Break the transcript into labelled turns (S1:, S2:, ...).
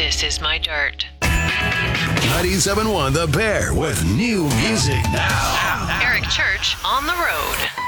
S1: This is my dirt.
S2: 97.1 The Bear with new music now.
S1: Eric Church on the road.